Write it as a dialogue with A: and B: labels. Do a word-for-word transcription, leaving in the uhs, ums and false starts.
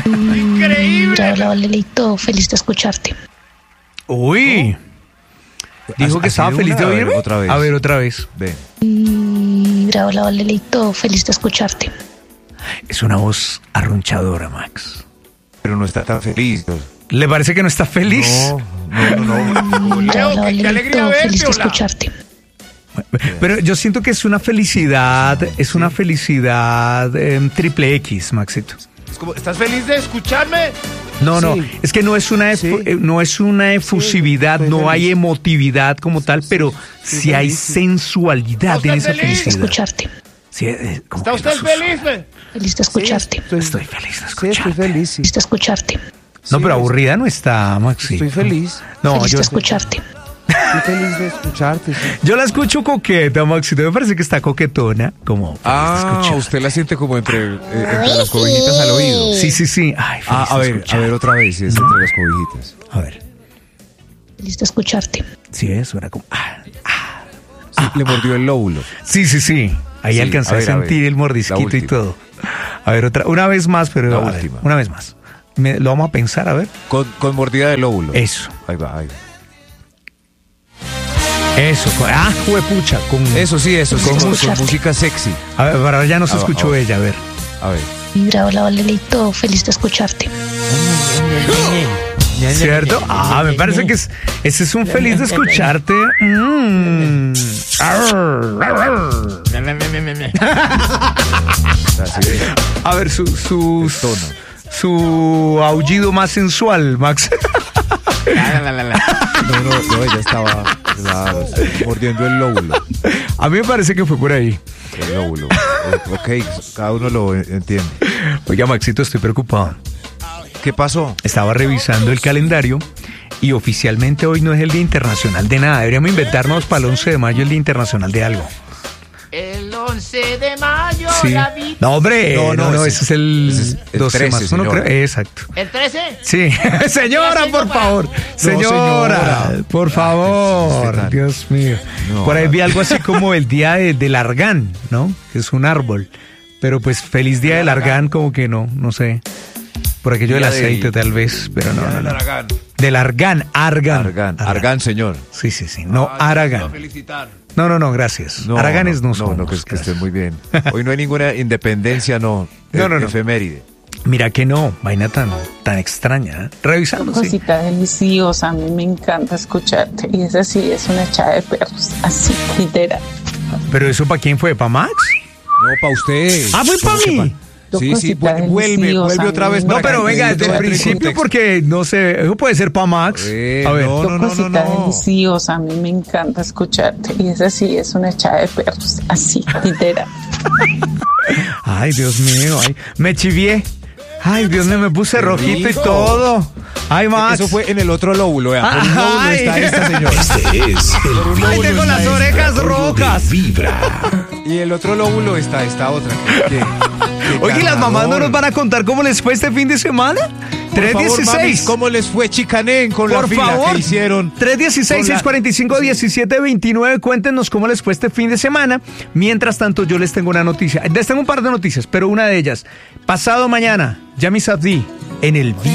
A: ¡Increíble! Hola, Valelito, feliz de escucharte.
B: Uy. Dijo que estaba feliz de oírme.
C: Otra vez.
B: A ver, otra vez.
C: Ve.
A: Hola, Valelito, feliz de escucharte.
B: Es una voz arrunchadora, Max.
C: Pero no está tan feliz.
B: ¿Le parece que no está feliz?
C: No, no, no. no.
A: Hola, Valelito, feliz de escucharte.
B: Pero yo siento que es una felicidad, es una felicidad eh, triple X, Maxito.
D: Es como, ¿estás feliz de escucharme?
B: No, no,
D: Sí.
B: es que no es una efu-
D: Sí.
B: eh, no es una efusividad,
D: estoy
B: no
D: feliz.
B: hay emotividad como tal, pero
D: estoy
B: sí hay
D: feliz, sí.
B: sensualidad
D: ¿Está
B: en esa
D: usted feliz?
B: felicidad.
A: Escucharte.
B: Sí, eh, como
D: ¿Está
B: que
D: usted
B: lo susurra.
D: feliz? ve?
A: Feliz de escucharte.
D: Estoy,
B: Estoy feliz de
D: sí,
B: escucharte.
D: estoy feliz. Sí.
A: Feliz de escucharte.
B: No,
D: Sí,
B: pero
D: es-
B: aburrida no está, Maxi.
D: Estoy feliz.
B: No,
A: feliz
B: yo,
A: de escucharte.
D: Estoy feliz de escucharte. Sí.
B: yo la escucho coqueta, Maxito. Me parece que está coquetona. Como feliz de
C: Ah,
B: escuchar.
C: usted la siente como entre, eh, entre las cobijitas al oído.
B: Sí, sí, sí. Ay, feliz
C: Ah, a
B: de
C: ver, a
B: escuchar.
C: ver otra vez, si es entre las cobijitas.
B: A ver.
A: Feliz de escucharte.
B: Sí, eso era como. ah, ah.
C: Sí, le mordió el lóbulo.
B: Sí, sí, sí. Ahí
C: Sí,
B: alcancé
C: a
B: a,
C: ver, a
B: sentir
C: ver.
B: el
C: La
B: mordisquito y
C: última.
B: todo. A ver, otra, una vez más, pero
C: La
B: a ver,
C: última.
B: una vez más. Me- lo vamos a pensar, a ver.
C: Con, con mordida de lóbulo.
B: Eso,
C: Ahí va, ahí va.
B: eso. con- Ah, juepucha, con.
C: Eso sí, eso sí,
B: Con
C: con,
A: música.
C: con música sexy.
B: A ver, para ya no se
C: Ah,
B: escuchó
C: ah.
B: ella, a ver.
C: A ver.
A: Hola, Valelito, feliz de escucharte.
B: ¿Cierto? Ah, me parece que es, ese es un feliz de escucharte. Mm. Arr, arr.
C: Así es.
B: A ver, su, su,
C: El tono.
B: su aullido más sensual, Max.
C: No, no, no, ella estaba claro, mordiendo el lóbulo.
B: A mí me parece que fue por ahí.
C: El lóbulo. Eh, Ok, cada uno lo entiende.
B: Oiga, Maxito, estoy preocupado.
C: ¿Qué pasó?
B: Estaba revisando el calendario y oficialmente hoy no es el Día Internacional de nada. Deberíamos inventarnos para el once de mayo el Día Internacional de algo.
D: El once de mayo,
B: Sí.
D: la vida.
B: No, hombre, no,
C: No,
B: no,
C: no,
B: ese
C: ese-
B: es el,
C: ese es el
B: doce
C: trece,
B: más uno,
C: señora.
B: creo. Exacto.
D: ¿El trece?
B: Sí, señora,
D: haciendo
B: por
D: para-
B: favor. Señora,
C: señora.
B: por
C: Ay,
B: favor.
C: qué tal.
B: Dios mío.
C: No,
B: por ahí
C: no.
B: vi algo así como el día de- del argán, ¿no? Que es un árbol. Pero pues feliz día del argán, como que no, no sé. Por aquello del
C: Día del-
B: aceite, tal vez, pero no, no, no.
C: Aragán.
B: Del argán, argán.
C: Aragán. Aragán, señor.
B: Sí, sí, sí. No,
D: Ah,
B: aragán.
D: felicitar.
B: No, no, no, gracias.
C: No,
B: Araganes no,
C: no,
B: somos.
C: no, que, que esté
B: gracias.
C: muy bien. Hoy no hay ninguna independencia, no.
B: No, no, no.
C: Efeméride.
B: Mira que no, vaina tan, tan extraña. ¿eh? Revisando, sí.
E: Cosita deliciosa, a mí me encanta escucharte. Y esa sí es una echada de perros, así, literal.
B: Pero eso ¿para quién fue? ¿Para Max?
C: No, para usted.
B: Ah, fue para mí.
C: Sí, sí,
E: Cosita
C: vu- vuelve,
E: deliciosa,
C: vuelve otra vez.
E: No,
B: No,
C: para
B: pero
C: que
B: venga,
C: todo
B: desde el
C: entre en
B: principio
C: contexto.
B: porque, no sé, eso puede ser para Max.
C: Eh,
B: A ver.
C: no, no, no, no,
E: Cosita
C: no.
E: deliciosa, a mí me encanta escucharte. Y esa sí es una echada de perros, así, literal.
B: Ay, Dios mío, ay, me chivié. Ay, Dios mío, me puse
C: Qué
B: rojito y
C: rico.
B: todo. Ay, Max.
C: Eso fue en el otro lóbulo, vea. Por un lóbulo
B: Ay.
C: está esta señora.
F: Este es el
B: Ay, tengo las orejas rojas.
F: Vibra.
C: Y el otro lóbulo está esta otra. que- que- que
B: Oye, ¿y las mamás no
C: ganador.
B: nos van a contar cómo les fue este fin de semana?
C: Por
B: tres
C: favor,
B: dieciséis.
C: mamis, ¿cómo les fue Chicanén con la
B: Por
C: fila
B: favor,
C: que hicieron?
B: tres dieciséis,
C: Con la-
B: seiscientos cuarenta y cinco, diecisiete veintinueve, cuéntenos cómo les fue este fin de semana. Mientras tanto, yo les tengo una noticia. Les tengo un par de noticias, pero una de ellas. Pasado mañana, Yami Sabdi en el